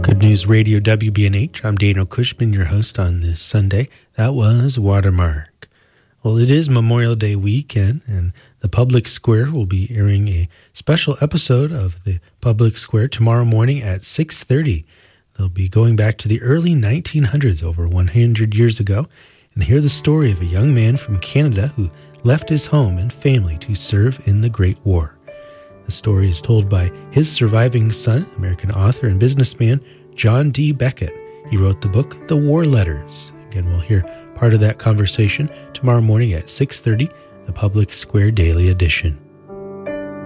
Good News Radio WBNH. I'm Dano Cushman, your host on this Sunday. That was Watermark. Well, it is Memorial Day weekend, and the Public Square will be airing a special episode of the Public Square tomorrow morning at 6:30. They'll be going back to the early 1900s, over 100 years ago, and hear the story of a young man from Canada who left his home and family to serve in the Great War. The story is told by his surviving son, American author and businessman John D. Beckett. He wrote the book, The War Letters. Again, we'll hear part of that conversation tomorrow morning at 6:30, the Public Square Daily Edition.